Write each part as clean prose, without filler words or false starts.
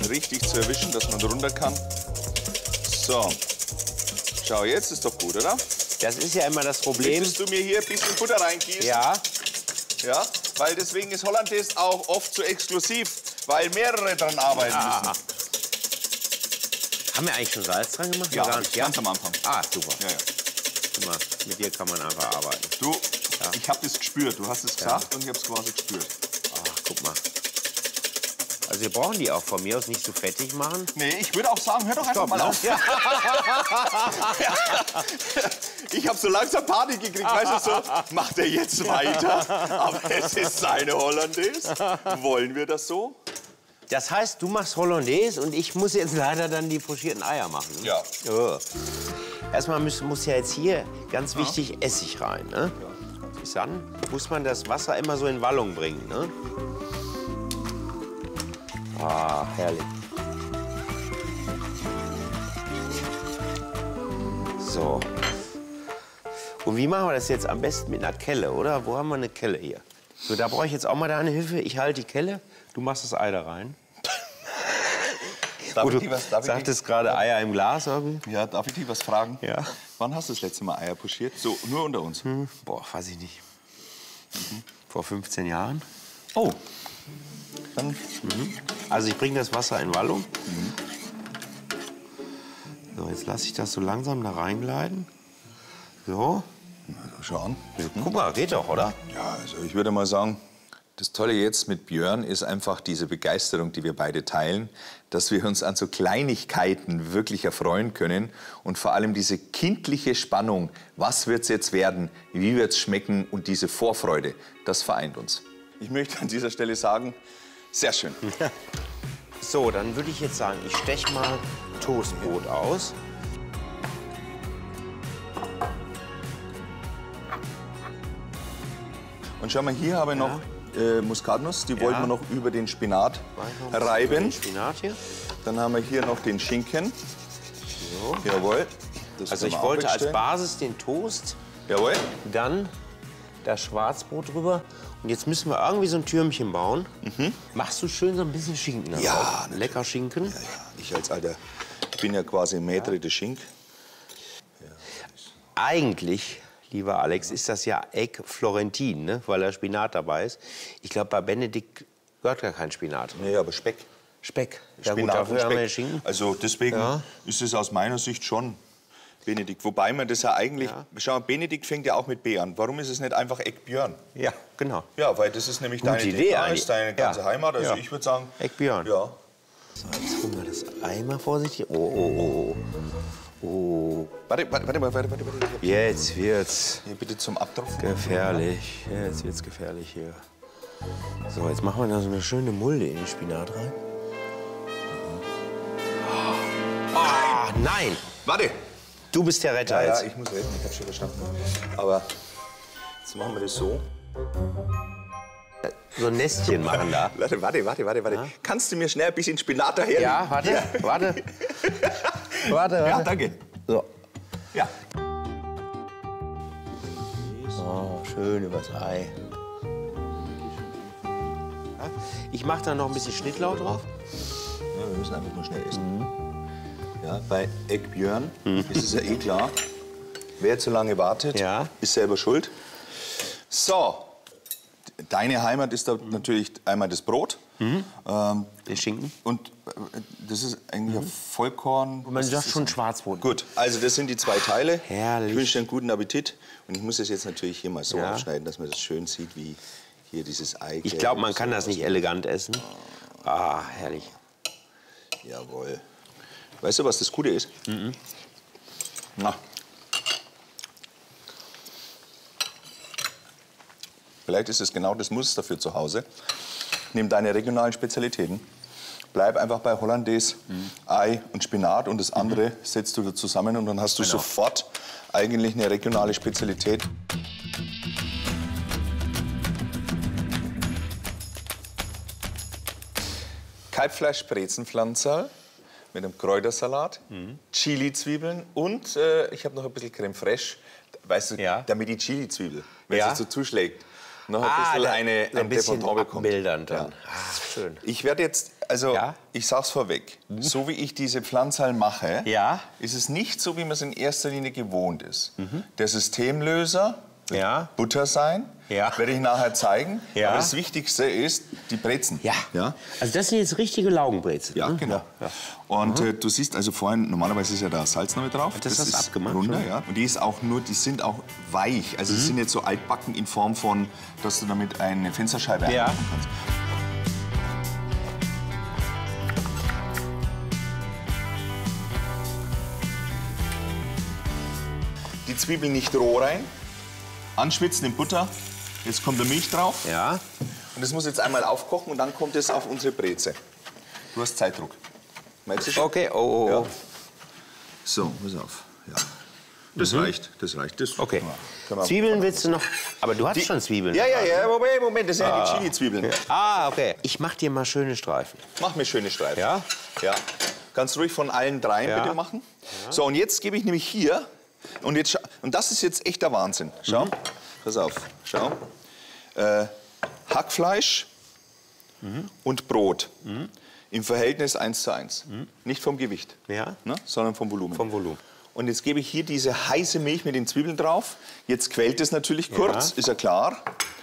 richtig zu erwischen, dass man runter kann. So. Schau, jetzt ist doch gut, oder? Das ist ja immer das Problem. Möchtest du mir hier ein bisschen Butter reingießen? Ja. Ja, weil deswegen ist Hollandaise auch oft so exklusiv, weil mehrere dran arbeiten müssen. Haben wir eigentlich schon Salz dran gemacht? Ja, gar nicht? Ja, ganz am Anfang. Ah, super. Ja, ja. Guck mal, mit dir kann man einfach arbeiten. Du, ich habe das gespürt. Du hast es gesagt und ich habe es quasi gespürt. Ach, guck mal. Also wir brauchen die auch von mir aus nicht so fettig machen. Nee, ich würde auch sagen, hör doch einfach mal auf. Ja. Ich habe so langsam Panik gekriegt, weißt du, so, macht er jetzt weiter? Aber es ist seine Hollandaise. Wollen wir das so? Das heißt, du machst Hollandaise und ich muss jetzt leider dann die pochierten Eier machen. Ne? Ja. Oh. Erstmal muss ja jetzt hier, ganz wichtig, Essig rein. Ne? Dann muss man das Wasser immer so in Wallung bringen. Ne? Ah, herrlich. So. Und wie machen wir das jetzt am besten mit einer Kelle, oder? Wo haben wir eine Kelle hier? So, da brauche ich jetzt auch mal deine Hilfe. Ich halte die Kelle, du machst das Ei da rein. Darf du sagtest gerade Eier im Glas irgendwie. Ja, darf ich dich was fragen? Ja. Wann hast du das letzte Mal Eier pochiert? So, nur unter uns. Boah, weiß ich nicht. Vor 15 Jahren. Oh. Dann. Also ich bringe das Wasser in Wallung. So, jetzt lasse ich das so langsam da reingleiten. So. Schau an. Guck mal, geht doch, oder? Ja, also ich würde mal sagen, das Tolle jetzt mit Björn ist einfach diese Begeisterung, die wir beide teilen, dass wir uns an so Kleinigkeiten wirklich erfreuen können und vor allem diese kindliche Spannung, was wird's jetzt werden, wie wird's schmecken und diese Vorfreude, das vereint uns. Ich möchte an dieser Stelle sagen, sehr schön. So, dann würde ich jetzt sagen, ich steche mal Toastbrot aus. Und schau mal, hier habe ich noch Muskatnuss, die wollten wir noch über den Spinat reiben. Den Spinat hier. Dann haben wir hier noch den Schinken. So. Jawohl. Also ich wollte als Basis den Toast, Jawohl. dann das Schwarzbrot drüber. Und jetzt müssen wir irgendwie so ein Türmchen bauen. Machst du schön so ein bisschen Schinken drauf? Ja. Lecker Schinken. Ja, ja. Ich als alter, ich bin ja quasi Maître de Schink. Ja. Eigentlich, lieber Alex, ist das ja Egg Florentin, ne? Weil da Spinat dabei ist. Ich glaube, bei Benedikt gehört gar kein Spinat. Nee, aber Speck. Speck. Ja, Spinat gut, dafür und haben wir Speck. Schinken. Also deswegen ist es aus meiner Sicht schon Benedikt. Wobei man das ja eigentlich... Schau mal, Benedikt fängt ja auch mit B an. Warum ist es nicht einfach Eckbjörn? Ja, genau. Ja, weil das ist nämlich Gute deine Idee DNA, eigentlich. ist deine ganze Heimat. Also ich würde sagen... Eckbjörn. Ja. So, jetzt holen wir das Ei mal vorsichtig. Oh. Warte. Jetzt wird's Hier bitte zum Abtropfen. gefährlich. Jetzt wird's gefährlich hier. So, jetzt machen wir da so eine schöne Mulde in den Spinat rein. Ah, nein! Warte. Du bist der Retter Ja, jetzt. ich muss retten, ich hab schon verstanden. Aber jetzt machen wir das so. So ein Nestchen machen da. Warte. Kannst du mir schnell ein bisschen Spinat daher? Ja, warte. Warte. Ja, danke. So. Ja. Oh, schön übers Ei. Ich mache da noch ein bisschen Schnittlauch drauf. Ja, wir müssen einfach nur schnell essen. Ja, bei Eckbjörn ist es ja eh klar. Wer zu lange wartet, ist selber schuld. So, deine Heimat ist da natürlich einmal das Brot. Den Schinken. Und das ist eigentlich ein Vollkorn. Man sagt schon Schwarzbrot. Gut, also das sind die zwei Teile. Herrlich. Ich wünsche dir einen guten Appetit. Und ich muss das jetzt natürlich hier mal so aufschneiden, dass man das schön sieht, wie hier dieses Ei. Ich glaube, man kann das nicht elegant essen. Ah, herrlich. Jawohl. Weißt du, was das Gute ist? Na. Vielleicht ist es genau das Muster für zu Hause. Nimm deine regionalen Spezialitäten. Bleib einfach bei Hollandaise, Ei und Spinat und das andere setzt du da zusammen und dann hast du sofort eigentlich eine regionale Spezialität. Kalbfleisch-Brezenpflanzerl mit einem Kräutersalat, Chili-Zwiebeln und ich habe noch ein bisschen Creme fraiche, weißt du, damit die Chili-Zwiebel, wenn sie so zuschlägt, noch ein bisschen ein bisschen Deponton bekommt. abmildern dann. Ja. Ah, schön. Ich werde jetzt Also, Ja? ich sag's vorweg. So wie ich diese Pflanzerl mache, Ja. ist es nicht so, wie man es in erster Linie gewohnt ist. Der Systemlöser wird Ja. Butter sein, Ja. werde ich nachher zeigen. Ja. Aber das Wichtigste ist die Brezen. Ja. Ja? Also das sind jetzt richtige Laugenbrezel. Ja, ne? genau. Und du siehst also vorhin, normalerweise ist ja da Salz noch mit drauf. Das hast du abgemacht, runter, schon? ja. Und die sind auch weich. Also die sind jetzt so altbacken in Form von, dass du damit eine Fensterscheibe Ja. einmachen kannst. Die Zwiebeln nicht roh rein, anschwitzen in Butter. Jetzt kommt der Milch drauf. Ja. Und das muss jetzt einmal aufkochen und dann kommt es auf unsere Breze. Du hast Zeitdruck. Merkst du schon? Okay, oh. Ja. So, pass auf. Ja. Das reicht, das reicht. Das Okay. können wir- Zwiebeln willst du noch? Aber du hast schon Zwiebeln. Ja, Moment, das sind ja die Chili-Zwiebeln. Ah, okay. Ich mach dir mal schöne Streifen. Mach mir schöne Streifen. Ja? Ja. Kannst ruhig von allen dreien Ja. bitte machen. So, und jetzt gebe ich nämlich hier, und das ist jetzt echt der Wahnsinn. Schau, pass auf, schau. Hackfleisch und Brot im Verhältnis 1:1. Nicht vom Gewicht, Ja. ne, sondern vom Volumen. Vom Volumen. Und jetzt gebe ich hier diese heiße Milch mit den Zwiebeln drauf. Jetzt quält es natürlich kurz, ist ja klar.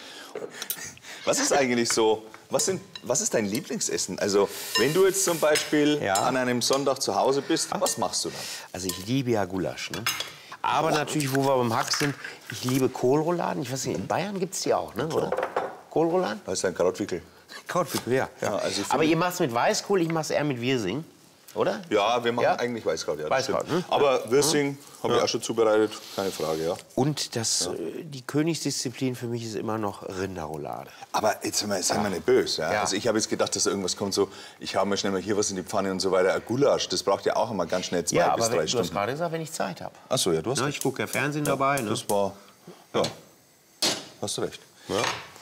Was ist eigentlich so, was ist dein Lieblingsessen? Also, wenn du jetzt zum Beispiel Ja. an einem Sonntag zu Hause bist, was machst du dann? Also ich liebe ja Gulasch. Ne? Aber natürlich, wo wir beim Hack sind, ich liebe Kohlrouladen. Ich weiß nicht, in Bayern gibt es die auch, ne? oder? Kohlrouladen? Das ist ein Krautwickel. Krautwickel, ja. Ja, also ich Aber finde- ihr macht es mit Weißkohl, ich mache es eher mit Wirsing, oder? Ja, wir machen Ja? eigentlich Weißkraut. Ja, das Weißkraut, stimmt. ne? Aber Würsing haben wir auch schon zubereitet, keine Frage, ja. Und die Königsdisziplin für mich ist immer noch Rinderroulade. Aber jetzt seien wir nicht böse. Ja? Ja. Also ich habe jetzt gedacht, dass da irgendwas kommt, so, ich habe mir schnell mal hier was in die Pfanne und so weiter. Ein Gulasch, das braucht ja auch immer ganz schnell 2 Ja, bis aber 3 du hast Stunden. gerade gesagt, wenn ich Zeit habe. Ach so, ja, du hast recht. Ich gucke ja Fernsehen dabei. Ne? Das war, ja, hast du recht. Ja.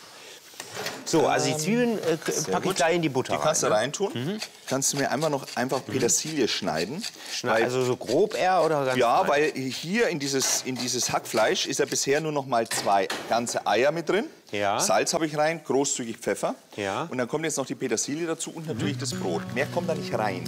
So, also die Zwiebeln packe ich gleich in die Butter Die kannst du rein. Ne? reintun. Kannst du mir einfach Petersilie schneiden. Weil- Also so grob eher oder ganz ja, fein? weil hier in dieses Hackfleisch ist ja bisher nur noch mal 2 ganze Eier mit drin. Ja. Salz habe ich rein, großzügig Pfeffer. Ja. Und dann kommt jetzt noch die Petersilie dazu und natürlich das Brot. Mehr kommt da nicht rein.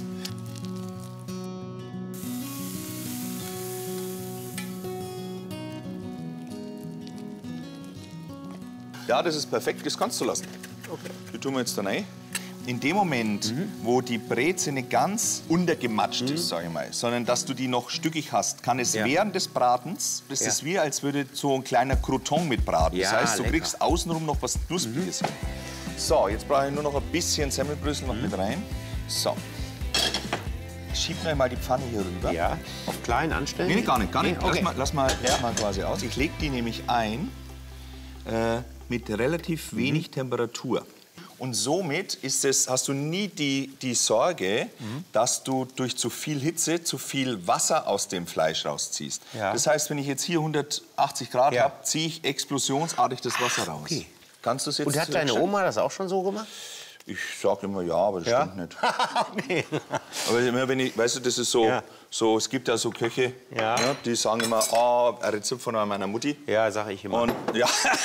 Ja, das ist perfekt, das kannst du lassen. Okay. Die tun wir jetzt da rein. In dem Moment, wo die Breze nicht ganz untergematscht ist, sag ich mal, sondern dass du die noch stückig hast, kann es Ja. während des Bratens, das Ja. ist wie, als würde so ein kleiner Crouton mit braten. Das Ja, heißt, du lecker. kriegst außenrum noch was Knuspriges. So, jetzt brauche ich nur noch ein bisschen Semmelbrösel noch mit rein. So. Schieb mir mal die Pfanne hier rüber. Ja, auf klein anstellen? Nee, gar nicht. Nee, okay. Lass mal quasi aus. Ich lege die nämlich ein mit relativ wenig Temperatur. Und somit hast du nie die Sorge, dass du durch zu viel Hitze zu viel Wasser aus dem Fleisch rausziehst. Ja. Das heißt, wenn ich jetzt hier 180 Grad Ja. habe, ziehe ich explosionsartig das Wasser raus. Okay. Kannst du es jetzt Und hat deine Oma das auch schon so gemacht? Ich sage immer ja, aber das Ja? stimmt nicht. Okay. Aber immer wenn ich, weißt du, das ist so, Ja. es gibt ja so Köche, Ja. ne, die sagen immer, ein Rezept von meiner Mutti. Ja, sage ich immer. Und ja.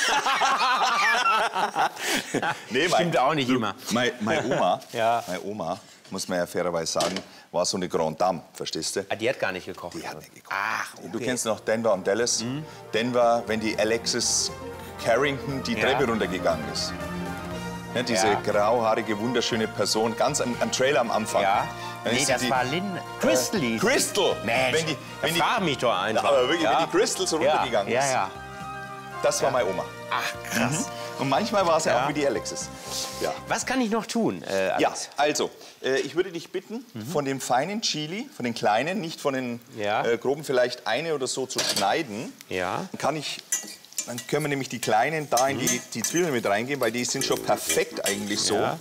Nee, Stimmt auch nicht immer. Meine Oma, Ja. meine Oma, muss man ja fairerweise sagen, war so eine Grande Dame, verstehst du? Ah, die hat gar nicht gekocht. Die hat nicht gekocht. Ach, okay. Du kennst noch Denver und Dallas. Denver, wenn die Alexis Carrington die Ja. Treppe runtergegangen ist. Ne, diese Ja. grauhaarige, wunderschöne Person, ganz am Trailer am Anfang. Ja. Dann Nee, ist sie das die- war Lynn. Crystal hieß sie. Crystal! Mensch, Wenn die, frag mich doch einfach. Ja, aber wirklich, wenn die Crystal so ja. runtergegangen Ja, ist. ja. Das war meine Oma. Ach, krass. Und manchmal war es ja Ja. auch wie die Alexis. Ja. Was kann ich noch tun, Ja, Alex? also, ich würde dich bitten, von dem feinen Chili, von den kleinen, nicht von den Ja. groben, vielleicht eine oder so zu schneiden. Ja. Dann können wir nämlich die kleinen da in die Zwiebeln mit reingeben, weil die sind schon perfekt eigentlich so. Ja.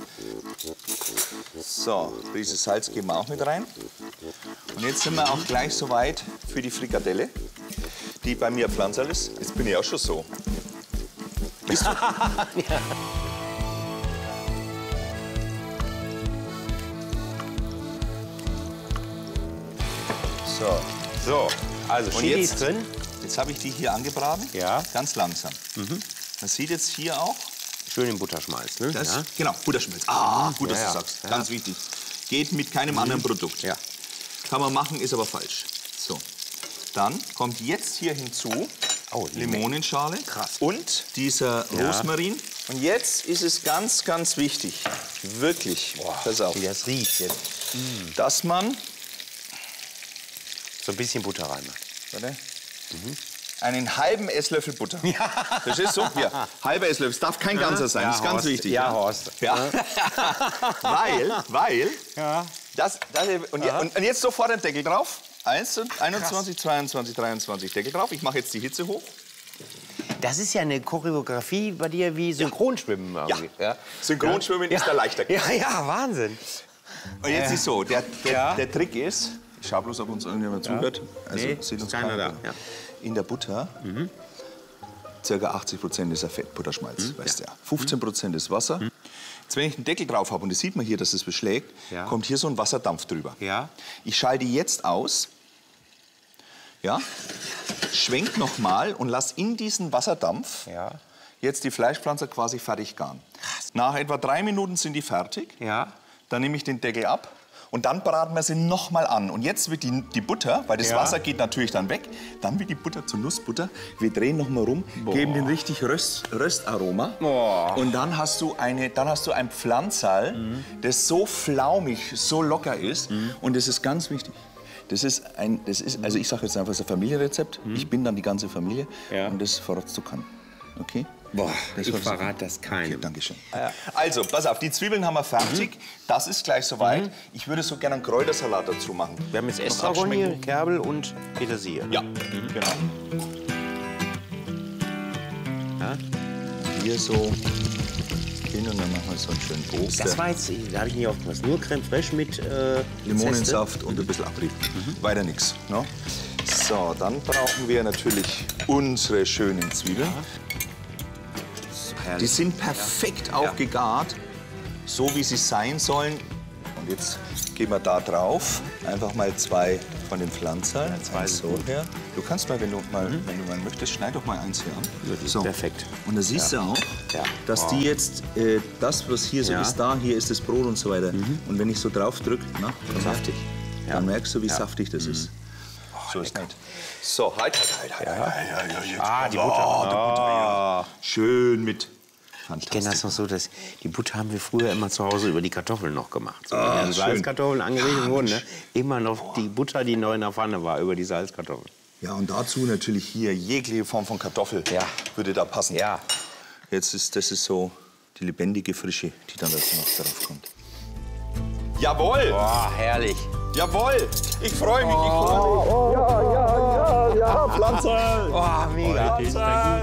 So, Prise Salz geben wir auch mit rein. Und jetzt sind wir auch gleich soweit für die Frikadelle, die bei mir Pflanzerl ist. Jetzt bin ich auch schon so. Bist du? So, So, also und Chili jetzt, ist drin. jetzt habe ich die hier angebraten, Ja. ganz langsam. Man sieht jetzt hier auch, Schön in Butter schmeißen, ne? Das, ja. Genau, Butterschmelz. Ah, gut, dass Ja, du ja. sagst. Ja. Ganz wichtig. Geht mit keinem anderen Produkt. Ja. Kann man machen, ist aber falsch. So, dann kommt jetzt hier hinzu Limonenschale. Krass. Und dieser Rosmarin. Und jetzt ist es ganz, ganz wichtig, wirklich, pass auf, Wie das riecht jetzt. dass man So ein bisschen Butter rein. warte, einen halben Esslöffel Butter. Das ist so? Hier, halber Esslöffel. Es darf kein ganzer sein, das ist ganz Horst. wichtig. Ja, Horst. Ja. weil, Ja. und jetzt sofort den Deckel drauf. 21, 22, 23 Deckel drauf. Ich mache jetzt die Hitze hoch. Das ist ja eine Choreografie bei dir wie Synchronschwimmen. irgendwie, Ja. Synchronschwimmen ist der leichter. Ja, ja, Wahnsinn. Und jetzt ist so, der Trick ist, ich schau bloß, ob uns irgendjemand zuhört. Also Nee, sieht uns ist keiner keiner. da. Ja. In der Butter, ca. 80% ist ja Fett, Butterschmalz, weißt du ja. 15% ist Wasser. Jetzt, wenn ich einen Deckel drauf habe, und das sieht man hier, dass es beschlägt, Ja. kommt hier so ein Wasserdampf drüber. Ja. Ich schalte jetzt aus, ja, schwenk nochmal und lass in diesen Wasserdampf Ja. jetzt die Fleischpflanzer quasi fertig garen. Nach etwa 3 Minuten sind die fertig. Ja. Dann nehme ich den Deckel ab und dann braten wir sie noch mal an. Und jetzt wird die Butter, weil das Ja. Wasser geht natürlich dann weg, dann wird die Butter zu Nussbutter. Wir drehen noch mal rum, geben den richtig Röstaroma. Boah. Und dann hast du ein Pflanzerl, das so flaumig, so locker ist. Und das ist ganz wichtig. Also ich sage jetzt einfach, es ist ein Familienrezept. Ich bin dann die ganze Familie Ja. und das verratst du kann. Okay? Boah, Das ich war's. verrate das Okay, keinem. Dankeschön. Also, pass auf, die Zwiebeln haben wir fertig. Das ist gleich soweit. Ich würde so gerne einen Kräutersalat dazu machen. Wir haben jetzt Noch Estragon hier, abschmecken. Kerbel und Petersilie. Ja, genau. Ja. Hier so hin und dann machen wir so einen schönen Bogen. Das war jetzt, da habe ich nicht aufgepasst, nur Creme fraiche mit Limonensaft und ein bisschen Abrieb. Weiter nichts. Ne? So, dann brauchen wir natürlich unsere schönen Zwiebeln. Die sind perfekt auch gegart, so wie sie sein sollen. Und jetzt gehen wir da drauf einfach mal 2 von den Pflanzern. Ja, 2 sind so gut. her. Du kannst mal, wenn du mal möchtest, schneid doch mal eins hier an. Ja, perfekt. Und da siehst du auch, Ja. dass die jetzt, das, was hier so Ja. ist, hier ist das Brot und so weiter. Und wenn ich so drauf drücke, Saftig. dann merkst du, wie saftig das ist. So ist nett. So, halt. Ah, die Butter. Ja. Schön mit. Ich kenne das noch so, dass die Butter haben wir früher immer zu Hause über die Kartoffeln noch gemacht. So, Ah, wenn die schön. Salzkartoffeln angerichtet wurden, ne? Immer noch die Butter, die neu in der Pfanne war, über die Salzkartoffeln. Ja, und dazu natürlich hier jegliche Form von Kartoffel Ja. würde da passen. Ja. Das ist so die lebendige Frische, die dann dazu noch drauf kommt. Jawohl! Boah, herrlich. Jawohl! Ich freue mich, ich freue mich. Ja, Pflanze! Oh, mega.